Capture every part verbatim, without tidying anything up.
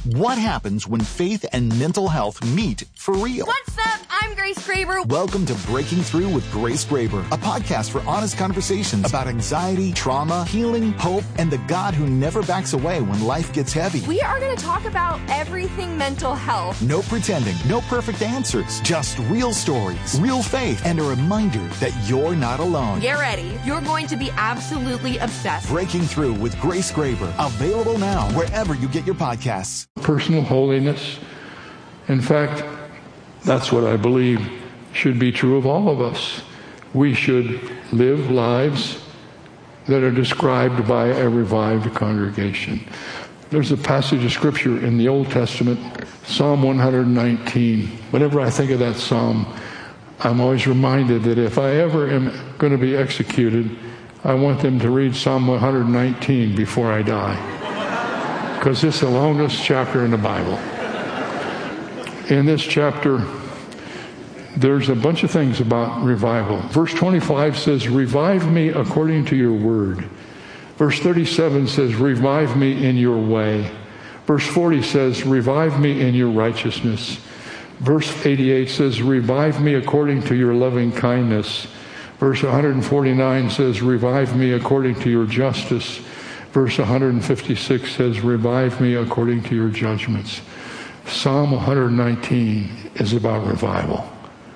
What happens when faith and mental health meet for real? What's up? I'm Grace Graber. Welcome to Breaking Through with Grace Graber, a podcast for honest conversations about anxiety, trauma, healing, hope, and the God who never backs away when life gets heavy. We are going to talk about everything mental health. No pretending, no perfect answers, just real stories, real faith, and a reminder that you're not alone. Get ready. You're going to be absolutely obsessed. Breaking Through with Grace Graber, available now wherever you get your podcasts. Personal holiness. In fact, that's what I believe should be true of all of us. We should live lives that are described by a revived congregation. There's a passage of scripture in the Old Testament, Psalm one nineteen. Whenever I think of that psalm, I'm always reminded that if I ever am going to be executed, I want them to read Psalm one nineteen before I die. Because it's the longest chapter in the Bible. In this chapter, there's a bunch of things about revival. Verse twenty-five says, "Revive me according to your word." Verse thirty-seven says, "Revive me in your way." Verse forty says, "Revive me in your righteousness." Verse eighty-eight says, "Revive me according to your loving kindness." Verse one forty-nine says, "Revive me according to your justice." Verse one fifty-six says, "Revive me according to your judgments." Psalm one nineteen is about revival.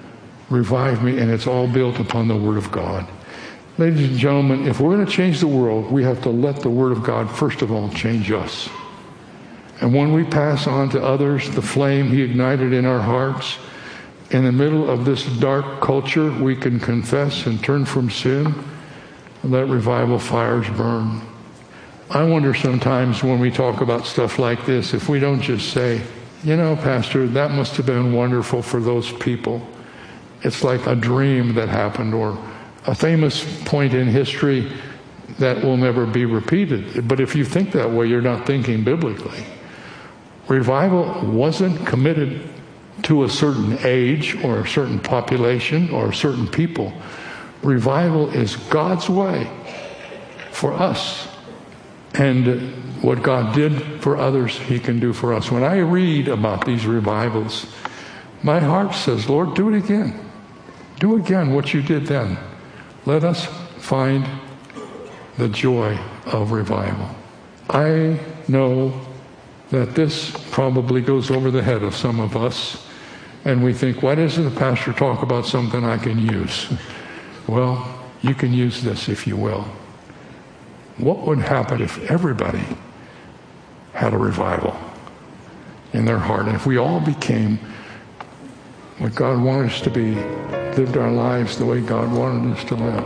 Revive me, and it's all built upon the Word of God. Ladies and gentlemen, if we're going to change the world, we have to let the Word of God, first of all, change us. And when we pass on to others the flame He ignited in our hearts, in the middle of this dark culture, we can confess and turn from sin and let revival fires burn. I wonder sometimes when we talk about stuff like this, if we don't just say, "You know, Pastor, that must have been wonderful for those people. It's like a dream that happened," or a famous point in history that will never be repeated. But if you think that way, you're not thinking biblically. Revival wasn't committed to a certain age or a certain population or a certain people. Revival is God's way for us. And what God did for others, He can do for us. When I read about these revivals, my heart says, "Lord, do it again. Do again what you did then." Let us find the joy of revival. I know that this probably goes over the head of some of us, and we think, why doesn't the pastor talk about something I can use? Well, you can use this if you will. What would happen if everybody had a revival in their heart? And if we all became what God wanted us to be, lived our lives the way God wanted us to live,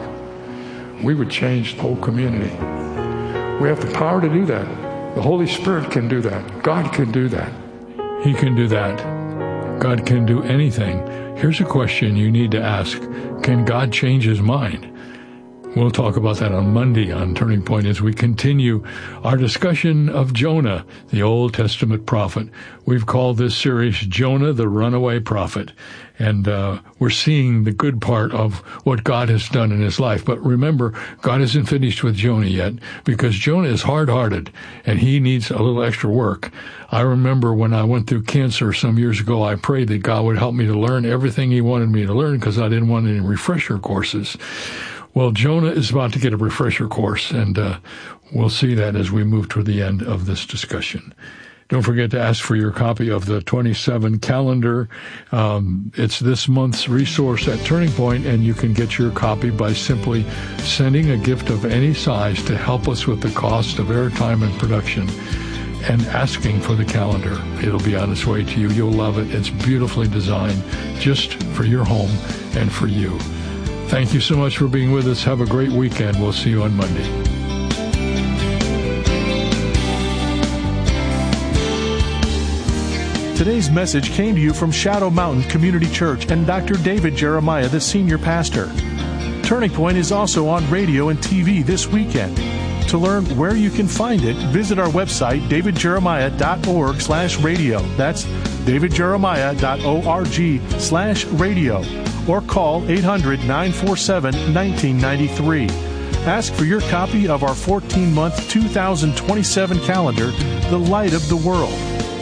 we would change the whole community. We have the power to do that. The Holy Spirit can do that. God can do that. He can do that. God can do anything. Here's a question you need to ask. Can God change His mind? We'll talk about that on Monday on Turning Point as we continue our discussion of Jonah, the Old Testament prophet. We've called this series Jonah, the Runaway Prophet. And uh, we're seeing the good part of what God has done in his life. But remember, God isn't finished with Jonah yet, because Jonah is hard-hearted and he needs a little extra work. I remember when I went through cancer some years ago, I prayed that God would help me to learn everything He wanted me to learn because I didn't want any refresher courses. Well, Jonah is about to get a refresher course, and uh, we'll see that as we move toward the end of this discussion. Don't forget to ask for your copy of the twenty-seven calendar. Um, it's this month's resource at Turning Point, and you can get your copy by simply sending a gift of any size to help us with the cost of airtime and production, and asking for the calendar. It'll be on its way to you. You'll love it. It's beautifully designed just for your home and for you. Thank you so much for being with us. Have a great weekend. We'll see you on Monday. Today's message came to you from Shadow Mountain Community Church and Doctor David Jeremiah, the senior pastor. Turning Point is also on radio and T V this weekend. To learn where you can find it, visit our website, david jeremiah dot org slash radio. That's david jeremiah dot org slash radio. Or call eight hundred, nine four seven, one nine nine three. Ask for your copy of our fourteen-month two thousand twenty-seven calendar, The Light of the World.